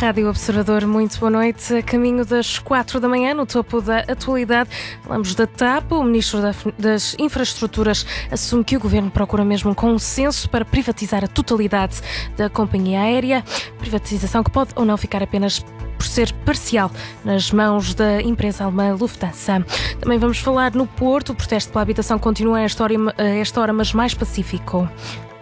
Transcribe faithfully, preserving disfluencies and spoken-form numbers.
Rádio Observador, muito boa noite. A caminho das quatro da manhã, no topo da atualidade, falamos da TAP. O Ministro das Infraestruturas assume que o Governo procura mesmo um consenso para privatizar a totalidade da companhia aérea. Privatização que pode ou não ficar apenas por ser parcial nas mãos da empresa alemã Lufthansa. Também vamos falar no Porto. O protesto pela habitação continua a esta hora, a esta hora mas mais pacífico.